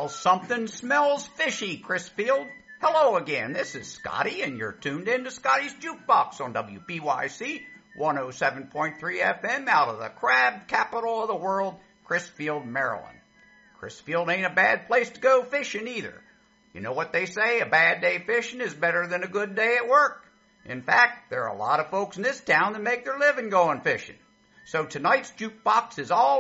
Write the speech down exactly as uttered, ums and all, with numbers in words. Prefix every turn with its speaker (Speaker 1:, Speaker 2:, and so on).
Speaker 1: Well, something smells fishy, Crisfield. Hello again, this is Scotty, and you're tuned in to Scotty's Jukebox on W P Y C one oh seven point three F M out of the crab capital of the world, Crisfield, Maryland. Crisfield ain't a bad place to go fishing either. You know what they say, a bad day fishing is better than a good day at work. In fact, there are a lot of folks in this town that make their living going fishing. So tonight's Jukebox is all